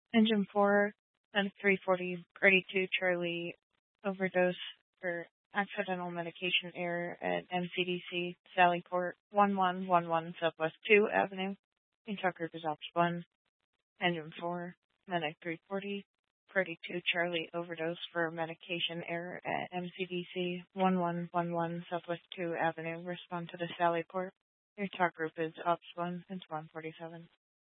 Engine 4 and 340 Party 2 Charlie overdose for accidental medication error at MCDC Sallyport 1111 Southwest 2 Avenue. Intel Group is Ops 1. Engine 4, Medic 340, Party 2 Charlie overdose for medication error at MCDC 1111 Southwest 2 Avenue. Respond to the Sallyport. Your talk group is Ops 1 and 147.